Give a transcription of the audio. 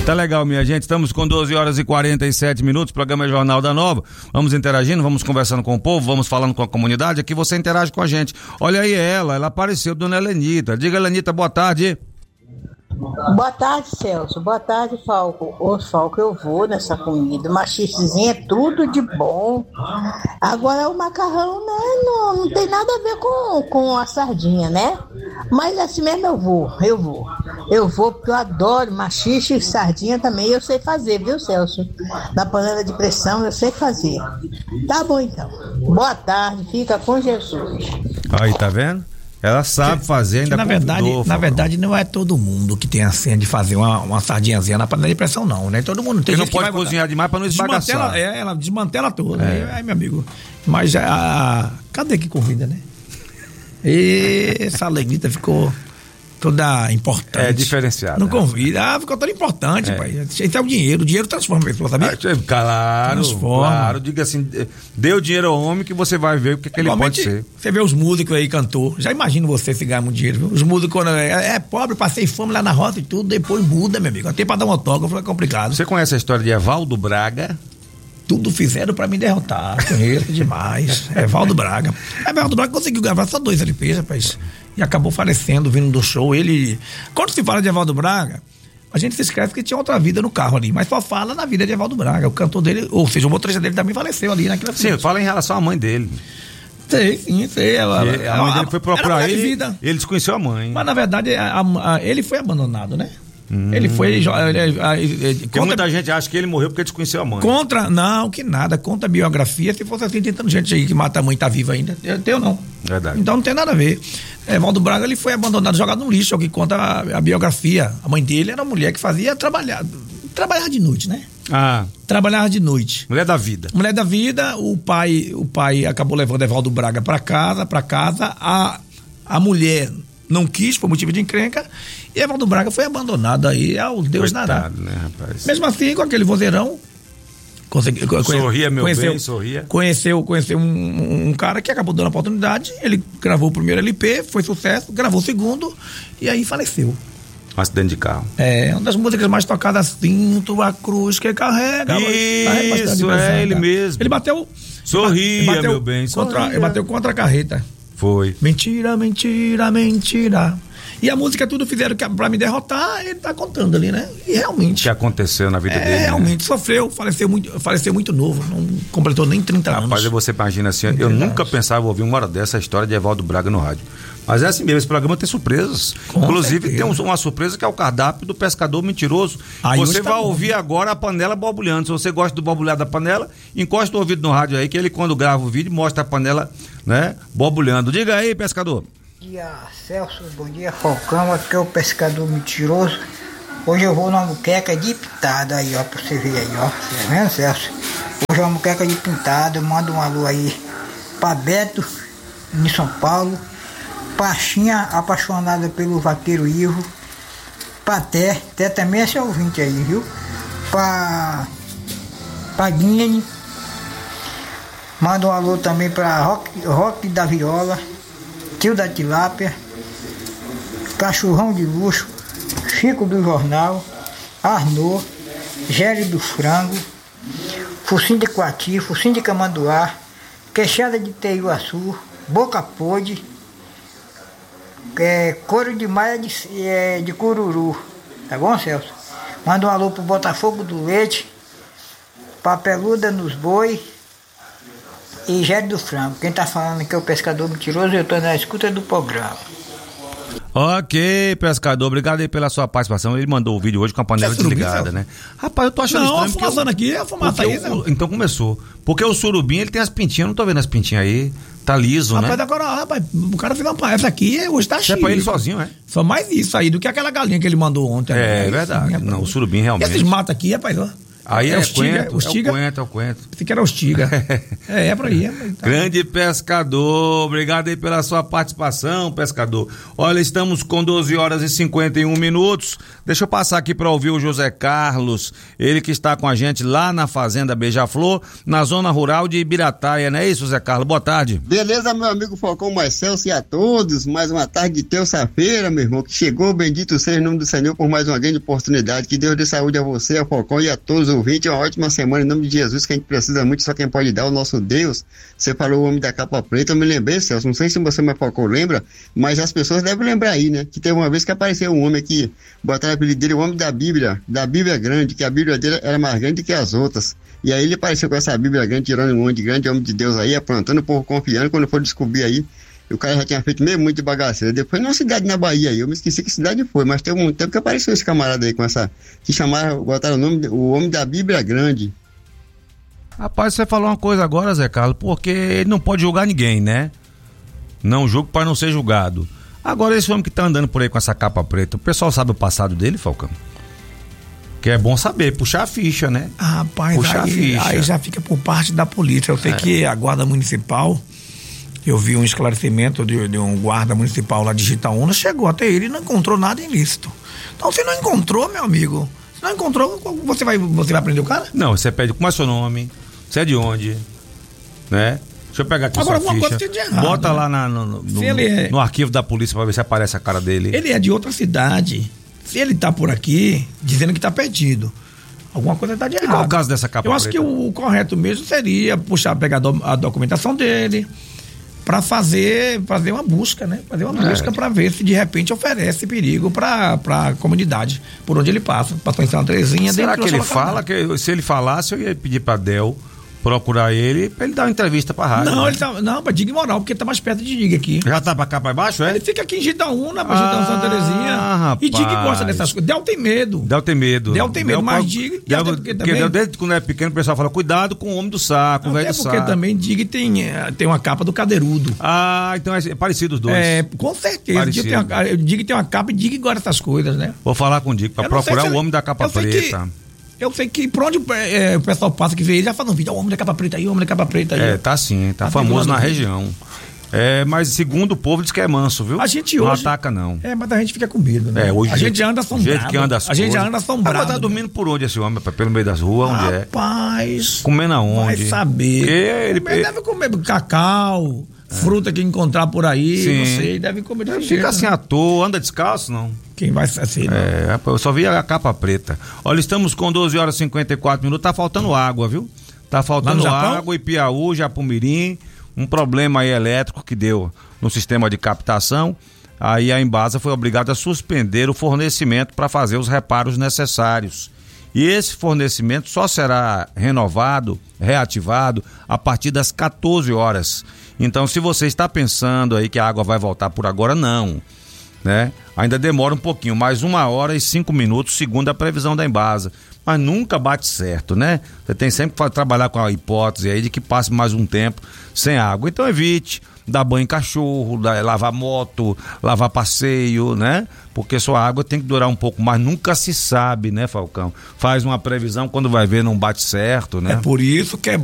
Tá legal, minha gente. Estamos com 12 horas e 47 minutos. Programa Jornal da Nova. Vamos interagindo, vamos conversando com o povo, vamos falando com a comunidade. Aqui você interage com a gente. Olha aí ela apareceu, dona Helenita. Diga, Helenita, boa tarde. Boa tarde, Celso. Boa tarde, Falco. Ô, Falco, eu vou nessa comida. Machicezinho é tudo de bom. Agora o macarrão, né, não tem nada a ver com a sardinha, né? Mas assim mesmo eu vou. Eu vou porque eu adoro machixe e sardinha também. Eu sei fazer, viu, Celso? Na panela de pressão eu sei fazer. Tá bom, então. Boa tarde. Fica com Jesus. Aí, tá vendo? Ela sabe fazer, ainda na verdade, não é todo mundo que tem a senha de fazer uma sardinhazinha na panela de pressão, não, né? Todo mundo tem. Porque não pode cozinhar demais pra não esbagaçar. Ela desmantela tudo, né? Meu amigo. Mas cadê que convida, né? E essa Alegrita ficou toda importante. É diferenciada. Não convida. Ficou toda importante, pai. Esse é o dinheiro transforma a pessoa, sabia? Claro. Diga assim, dê o dinheiro ao homem que você vai ver o que ele pode ser. Você vê os músicos aí, cantor. Já imagino você se ganhar muito dinheiro, viu? Os músicos, quando é pobre, passei fome lá na roça e tudo, depois muda, meu amigo. Até pra dar um autógrafo é complicado. Você conhece a história de Evaldo Braga? Tudo fizeram pra me derrotar. Conheço demais. Evaldo Braga. Evaldo Braga conseguiu gravar só 2 LPs, rapaz. E acabou falecendo, vindo do show. Ele. Quando se fala de Evaldo Braga, a gente se esquece que tinha outra vida no carro ali. Mas só fala na vida de Evaldo Braga. O cantor dele, ou seja, o motorista dele também faleceu ali naquela Sim, fala em relação à mãe dele. Sei. A mãe dele foi procurar ele. Ele desconheceu a mãe. Mas na verdade, ele foi abandonado, né? Ele foi. Porque muita gente acha que ele morreu porque desconheceu a mãe. Não, que nada. Conta a biografia. Se fosse assim, tem tanta gente aí que mata a mãe e tá viva ainda. Eu não. Verdade. Então não tem nada a ver. Evaldo Braga, ele foi abandonado, jogado no lixo. É o que conta a biografia. A mãe dele era uma mulher que fazia trabalhar de noite, né? Trabalhava de noite. Mulher da vida. O pai acabou levando Evaldo Braga pra casa. A mulher não quis, por motivo de encrenca, e Evaldo Braga foi abandonado aí ao Deus dará. Né, rapaz? Mesmo assim, com aquele vozeirão, sorria, meu bem, sorria. Conheceu um cara que acabou dando a oportunidade, ele gravou o primeiro LP, foi sucesso, gravou o segundo, e aí faleceu. Um acidente de carro. Uma das músicas mais tocadas, Sinto a cruz que carrega. Isso, ele mesmo. Ele bateu... Sorria, meu bem, ele bateu contra a carreta. Foi. Mentira. E a música tudo fizeram pra me derrotar, ele tá contando ali, né? E realmente. O que aconteceu na vida dele? Realmente, sofreu, faleceu muito novo, não completou nem 30 anos. Rapaz, você imagina assim, eu nunca pensava ouvir uma hora dessa, a história de Evaldo Braga no rádio. Mas é assim mesmo, esse programa tem surpresas. Inclusive tem uma surpresa que é o cardápio do pescador mentiroso. Você vai ouvir agora a panela borbulhando. Se você gosta do borbulhar da panela, encosta o ouvido no rádio aí, que ele quando grava o vídeo mostra a panela, né, borbulhando. Diga aí, pescador. Bom dia, Celso. Bom dia, Falcão. Aqui é o pescador mentiroso. Hoje eu vou numa muqueca de pintada aí, ó, pra você ver aí, ó. Tá vendo, Celso? Hoje é uma muqueca de pintada. Eu mando um alô aí pra Beto, em São Paulo. Pachinha, apaixonada pelo vaqueiro Ivo. Pra Té também é seu ouvinte aí, viu? Pra Guine. Manda um alô também pra Rock da Viola, Tio da Tilápia, Cachorrão de Luxo, Chico do Jornal, Arnô, Gério do Frango, Focinho de Coati, Focinho de Camanduá, Queixada de Teiuaçu, Boca Pôde, Couro de Maia de Cururu. Tá bom, Celso? Manda um alô pro Botafogo do Leite, Papeluda nos Boi e Gério do Frango. Quem tá falando aqui é o pescador mentiroso, eu tô na escuta do programa. Ok, pescador, obrigado aí pela sua participação. Ele mandou o vídeo hoje com a panela desligada, né? Rapaz, eu tô achando estranho. Não, a fumaçando aqui, a fumaça aí, né? Então começou. Porque o surubim, ele tem as pintinhas, eu não tô vendo as pintinhas aí. Tá liso, rapaz, né? Rapaz, o cara fez uma... Essa aqui hoje tá cheia. É pra ele sozinho, é? Só mais isso aí do que aquela galinha que ele mandou ontem. É verdade. Não, o surubim realmente. Esses matos aqui, rapaz, ó. Aí é Ostiga, é o Coentro. Pensei que era Ostiga. É pra ir. Tá. Grande pescador, obrigado aí pela sua participação, pescador. Olha, estamos com 12 horas e 51 minutos. Deixa eu passar aqui para ouvir o José Carlos, ele que está com a gente lá na Fazenda Beija-Flor, na zona rural de Ibirataia, não é isso, José Carlos? Boa tarde. Beleza, meu amigo Falcão Marcelo, e a todos, mais uma tarde de terça-feira, meu irmão, que chegou, bendito seja o nome do Senhor por mais uma grande oportunidade, que Deus dê saúde a você, ao Falcão e a todos os ouvintes, uma ótima semana em nome de Jesus, que a gente precisa muito, só quem pode dar, o nosso Deus. Você falou o homem da capa preta, eu me lembrei, Celso, não sei se você, meu Falcão, lembra, mas as pessoas devem lembrar aí, né, que teve uma vez que apareceu um homem aqui, botaram o apelido dele, o homem da Bíblia grande, que a Bíblia dele era mais grande que as outras, e aí ele apareceu com essa Bíblia grande, tirando um monte de grande homem de Deus aí, aprontando, o povo confiando, quando for descobrir aí, o cara já tinha feito meio muito de bagaceira. Depois numa cidade na Bahia aí, eu me esqueci que cidade foi, mas teve um tempo que apareceu esse camarada aí com essa, que chamaram, botaram o nome, o homem da Bíblia grande. Rapaz, você falou uma coisa agora, Zé Carlos, porque ele não pode julgar ninguém, né? Não julgo para não ser julgado. Agora esse homem que tá andando por aí com essa capa preta, o pessoal sabe o passado dele, Falcão? Que é bom saber, puxar a ficha, né? Rapaz, aí já fica por parte da polícia. Eu sei que a guarda municipal, eu vi um esclarecimento de um guarda municipal lá de Jitaúna, chegou até ele e não encontrou nada ilícito. Então, se não encontrou, meu amigo, se não encontrou, você vai prender o cara? Não, você pede como é seu nome, você é de onde, né? Deixa eu pegar aqui agora, sua ficha. Coisa de errado, bota né? Lá no arquivo da polícia pra ver se aparece a cara dele. Ele é de outra cidade. Se ele tá por aqui, dizendo que tá perdido, alguma coisa tá de errado. E qual o caso dessa capa preta? Eu acho que o correto mesmo seria pegar a documentação dele para fazer uma busca, né? Fazer uma busca para ver se de repente oferece perigo para a comunidade por onde ele passa. Passou em Santa Terezinha. Será que ele fala? Que se ele falasse, eu ia pedir para Del procurar ele pra ele dar uma entrevista pra rádio. Não, ele tá. Não, pra Diga e Moral, porque tá mais perto de Diga aqui. Já tá pra cá, pra baixo, é? Ele fica aqui em Gitaúna, pra Gitaúna Santa Terezinha. Rapaz. E Diga gosta dessas coisas. Del tem medo. Mas Diga. Porque desde quando é pequeno, o pessoal fala, cuidado com o homem do saco, o velho do saco. Porque também Diga tem uma capa do Cadeirudo. Então é parecido os dois. Com certeza. Diga tem uma capa e Diga gosta dessas coisas, né? Vou falar com o Diga pra procurar o homem da capa preta. Eu sei que por onde o pessoal passa que vê ele, já fala um vídeo, o homem da capa preta aí, o homem da capa preta aí. Tá sim, tá famoso na região. Mas segundo o povo diz que é manso, viu? A gente não hoje... ataca não. Mas a gente fica com medo, né? Hoje a gente anda assombrado. A gente já anda assombrado. Agora tá dormindo por onde esse homem? Pelo meio das ruas, onde é? Rapaz. Comendo aonde? Vai saber. Ele deve comer cacau, fruta que encontrar por aí, sim. Não sei, deve comer desse jeito. Fica assim à toa, anda descalço, não? Quem vai ser assim, não? Eu só vi a capa preta. Olha, estamos com 12 horas e 54 minutos, tá faltando água, viu? Tá faltando água, Ipiaú, Japumirim, um problema aí elétrico que deu no sistema de captação. Aí a Embasa foi obrigada a suspender o fornecimento para fazer os reparos necessários. E esse fornecimento só será reativado a partir das 14 horas. Então, se você está pensando aí que a água vai voltar por agora, não, né? Ainda demora um pouquinho, mais 1 hora e 5 minutos, segundo a previsão da Embasa. Mas nunca bate certo, né? Você tem sempre que trabalhar com a hipótese aí de que passe mais um tempo sem água. Então evite dar banho em cachorro, lavar moto, lavar passeio, né? Porque sua água tem que durar um pouco mais. Nunca se sabe, né, Falcão? Faz uma previsão, quando vai ver não bate certo, né? É por isso que é